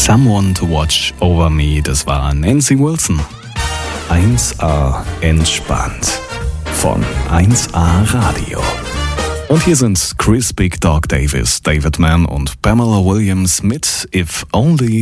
Someone to Watch Over Me, das war Nancy Wilson. 1A entspannt von 1A Radio. Und hier sind Chris Big Dog Davis, David Mann und Pamela Williams mit If Only